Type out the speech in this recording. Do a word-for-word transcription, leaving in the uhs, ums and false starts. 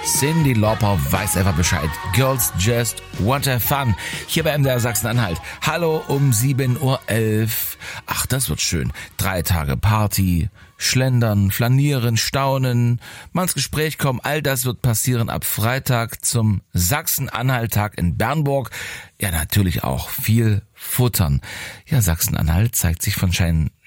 Cyndi Lauper weiß einfach Bescheid. Girls just want to have fun. Hier bei M D R Sachsen-Anhalt. Hallo um sieben Uhr elf. Ach, das wird schön. Drei Tage Party, schlendern, flanieren, staunen, mal ins Gespräch kommen. All das wird passieren ab Freitag zum Sachsen-Anhalt-Tag in Bernburg. Ja, natürlich auch viel futtern. Ja, Sachsen-Anhalt zeigt sich von Schein